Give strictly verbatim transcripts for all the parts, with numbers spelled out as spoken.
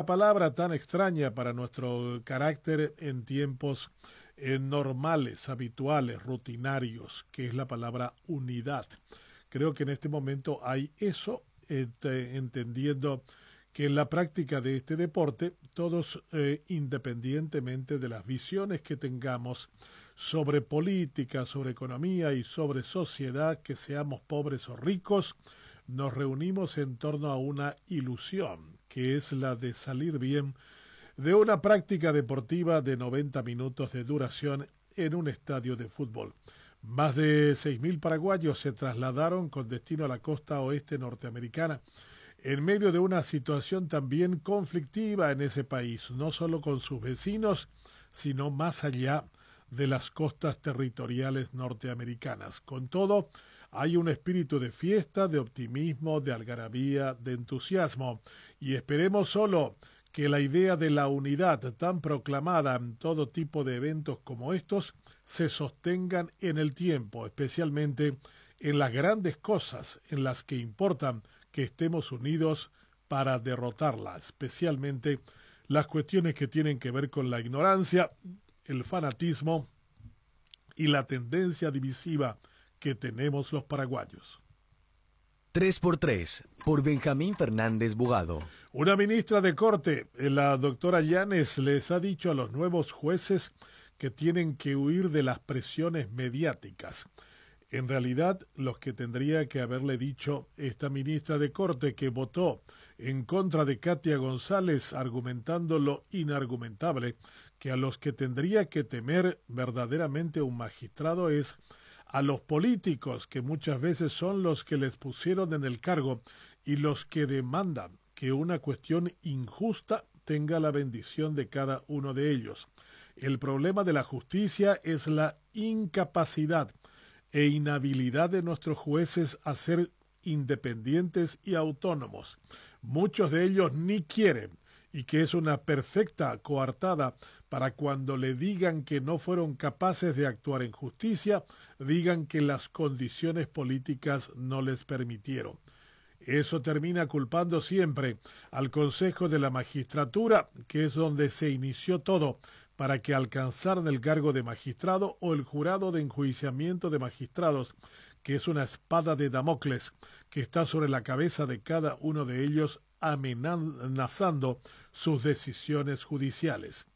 palabra tan extraña para nuestro carácter en tiempos eh, normales, habituales, rutinarios, que es la palabra unidad. Creo que en este momento hay eso, eh, entendiendo que en la práctica de este deporte, todos, eh, independientemente de las visiones que tengamos sobre política, sobre economía y sobre sociedad, que seamos pobres o ricos, nos reunimos en torno a una ilusión, que es la de salir bien de una práctica deportiva de noventa minutos de duración en un estadio de fútbol. Más de seis mil paraguayos se trasladaron con destino a la costa oeste norteamericana, en medio de una situación también conflictiva en ese país, no solo con sus vecinos, sino más allá de las costas territoriales norteamericanas. Con todo, hay un espíritu de fiesta, de optimismo, de algarabía, de entusiasmo, y esperemos solo que la idea de la unidad tan proclamada en todo tipo de eventos como estos se sostengan en el tiempo, especialmente en las grandes cosas en las que importan que estemos unidos para derrotarlas, especialmente las cuestiones que tienen que ver con la ignorancia, el fanatismo y la tendencia divisiva que tenemos los paraguayos. tres por tres, por Benjamín Fernández Bugado. Una ministra de Corte, la doctora Llanes, les ha dicho a los nuevos jueces que tienen que huir de las presiones mediáticas. En realidad, los que tendría que haberle dicho esta ministra de Corte, que votó en contra de Katia González, argumentando lo inargumentable, que a los que tendría que temer verdaderamente un magistrado es a los políticos, que muchas veces son los que les pusieron en el cargo y los que demandan que una cuestión injusta tenga la bendición de cada uno de ellos. El problema de la justicia es la incapacidad e inhabilidad de nuestros jueces a ser independientes y autónomos. Muchos de ellos ni quieren, y que es una perfecta coartada para cuando le digan que no fueron capaces de actuar en justicia, digan que las condiciones políticas no les permitieron. Eso termina culpando siempre al Consejo de la Magistratura, que es donde se inició todo, para que alcanzaran el cargo de magistrado, o el jurado de enjuiciamiento de magistrados, que es una espada de Damocles que está sobre la cabeza de cada uno de ellos, amenazando sus decisiones judiciales.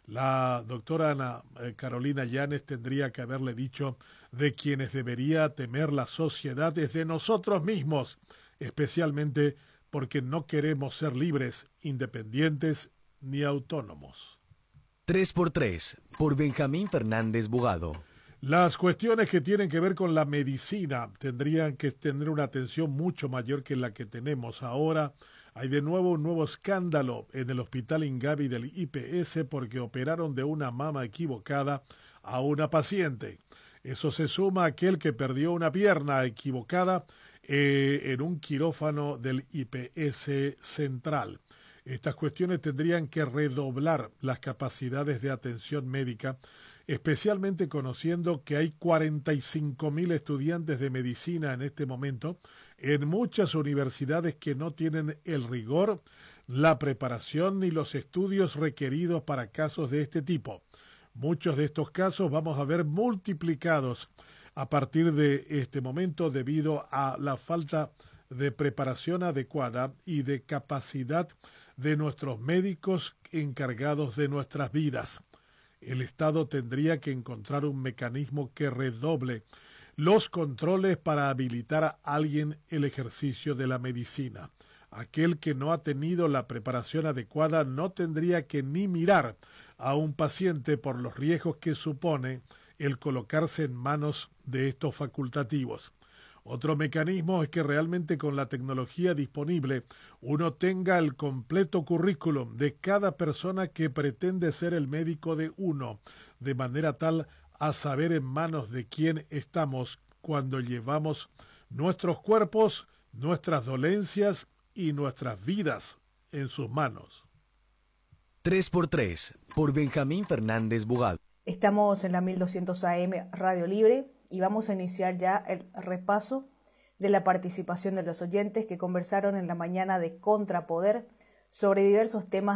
La doctora Ana Carolina Llanes tendría que haberle dicho de quienes debería temer la sociedad es de nosotros mismos, especialmente porque no queremos ser libres, independientes ni autónomos. tres por tres, por Benjamín Fernández Bugado. Las cuestiones que tienen que ver con la medicina tendrían que tener una atención mucho mayor que la que tenemos ahora. Hay de nuevo un nuevo escándalo en el Hospital Ingavi del I P S porque operaron de una mama equivocada a una paciente. Eso se suma a aquel que perdió una pierna equivocada eh, en un quirófano del I P S Central. Estas cuestiones tendrían que redoblar las capacidades de atención médica, especialmente conociendo que hay cuarenta y cinco mil estudiantes de medicina en este momento en muchas universidades que no tienen el rigor, la preparación ni los estudios requeridos para casos de este tipo. Muchos de estos casos vamos a ver multiplicados a partir de este momento debido a la falta de preparación adecuada y de capacidad de nuestros médicos encargados de nuestras vidas. El Estado tendría que encontrar un mecanismo que redoble los controles para habilitar a alguien el ejercicio de la medicina. Aquel que no ha tenido la preparación adecuada no tendría que ni mirar a un paciente por los riesgos que supone el colocarse en manos de estos facultativos. Otro mecanismo es que realmente con la tecnología disponible uno tenga el completo currículum de cada persona que pretende ser el médico de uno, de manera tal a saber en manos de quién estamos cuando llevamos nuestros cuerpos, nuestras dolencias y nuestras vidas en sus manos. tres por tres, por Benjamín Fernández Bugado. Estamos en la mil doscientos A M Radio Libre y vamos a iniciar ya el repaso de la participación de los oyentes que conversaron en la mañana de Contrapoder sobre diversos temas